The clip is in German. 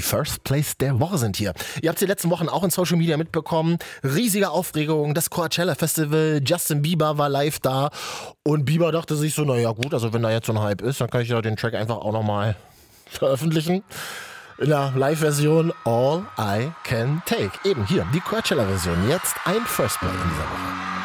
First Place der Woche sind hier. Ihr habt die letzten Wochen auch in Social Media mitbekommen. Riesige Aufregung, das Coachella Festival, Justin Bieber war live da und Bieber dachte sich so, naja gut, also wenn da jetzt so ein Hype ist, dann kann ich ja den Track einfach auch nochmal veröffentlichen. In der Live-Version All I Can Take. Eben hier, die Coachella-Version. Jetzt ein First Play in dieser Woche.